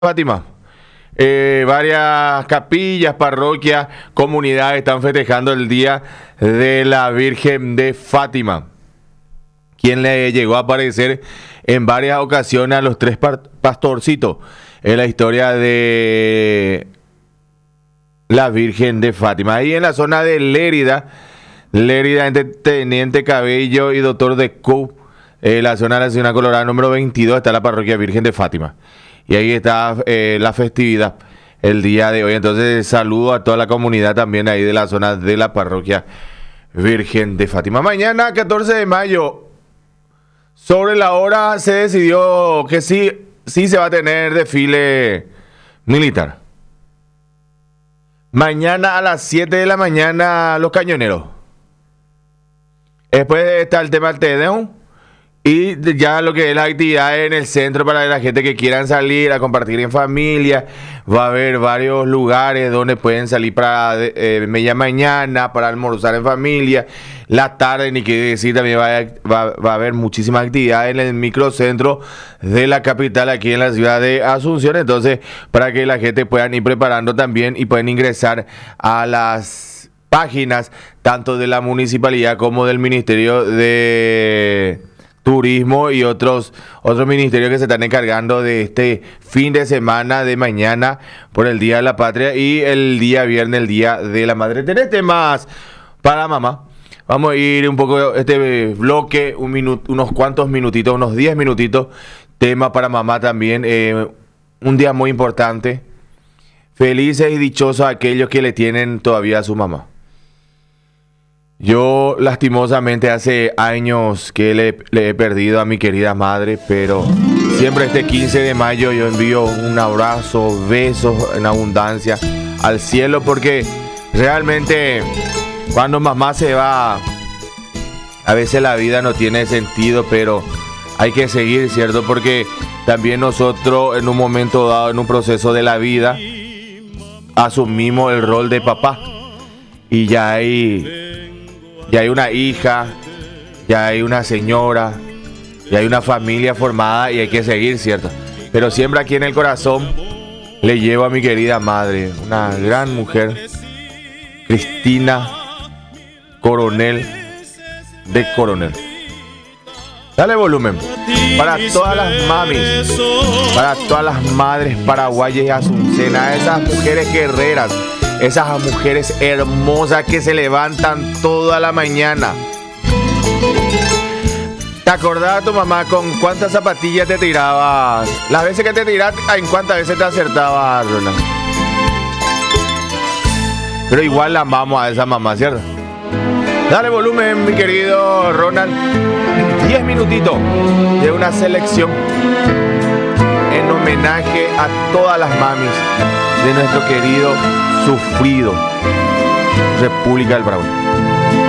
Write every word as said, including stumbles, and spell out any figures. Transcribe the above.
Fátima. Eh, varias capillas, parroquias, comunidades están festejando el Día de la Virgen de Fátima, quien le llegó a aparecer en varias ocasiones a los tres pastorcitos en la historia de la Virgen de Fátima. Ahí en la zona de Lérida, Lérida entre Teniente Cabello y Doctor de Cou, en la zona de la Ciudad Colorada número veintidós, está la parroquia Virgen de Fátima. Y ahí está eh, la festividad el día de hoy. Entonces saludo a toda la comunidad también ahí de la zona de la parroquia Virgen de Fátima. Mañana, catorce de mayo, sobre la hora se decidió que sí, sí se va a tener desfile militar. Mañana a las siete de la mañana, los cañoneros. Después está el tema del Te Deum. Y ya lo que es la actividad en el centro para la gente que quieran salir a compartir en familia. Va a haber varios lugares donde pueden salir para eh, media mañana, para almorzar en familia. La tarde, ni qué decir, también va a, va, va a haber muchísimas actividades en el microcentro de la capital, aquí en la ciudad de Asunción. Entonces, para que la gente puedan ir preparando también y pueden ingresar a las páginas tanto de la municipalidad como del Ministerio de Turismo y otros otros ministerios que se están encargando de este fin de semana de mañana por el Día de la Patria y el día viernes, el Día de la Madre. Tenés temas para mamá. Vamos a ir un poco este bloque, un minuto, unos cuantos minutitos, unos diez minutitos. Tema para mamá también. Eh, un día muy importante. Felices y dichosos aquellos que le tienen todavía a su mamá. Yo lastimosamente hace años que le, le he perdido a mi querida madre, pero siempre este quince de mayo yo envío un abrazo, besos en abundancia al cielo, porque realmente cuando mamá se va, a veces la vida no tiene sentido, pero hay que seguir, ¿cierto? Porque también nosotros en un momento dado, en un proceso de la vida, asumimos el rol de papá y ya hay... Ya hay una hija, ya hay una señora, ya hay una familia formada y hay que seguir, ¿cierto? Pero siempre aquí en el corazón le llevo a mi querida madre, una gran mujer, Cristina Coronel de Coronel. Dale volumen. Para todas las mamis, para todas las madres paraguayas y asuncenas, esas mujeres guerreras, esas mujeres hermosas que se levantan toda la mañana. ¿Te acordás de tu mamá con cuántas zapatillas te tirabas? Las veces que te tiraste, ¿en cuántas veces te acertabas, Ronald? Pero igual la amamos a esa mamá, ¿cierto? Dale volumen, mi querido Ronald. Diez minutitos de una selección en homenaje a todas las mamis de nuestro querido sufrido República del Paraguay.